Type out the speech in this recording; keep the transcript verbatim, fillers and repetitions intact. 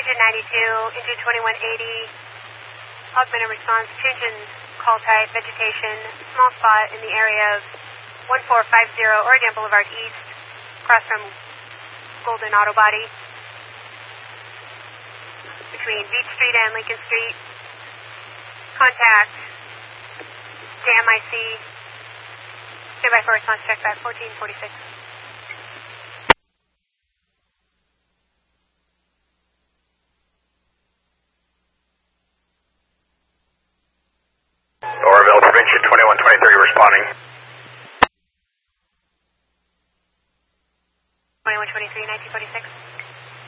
engine ninety-two, engine twenty-one eighty, augmented response, change in call type, vegetation, small spot in the area of one four five zero Oregon Boulevard East, across from Golden Auto Body, between Beach Street and Lincoln Street. Contact J M I C. Stand by for response check back fourteen forty-six. Oroville Prevention twenty-one twenty-three responding. twenty-one twenty-three, nineteen forty-six.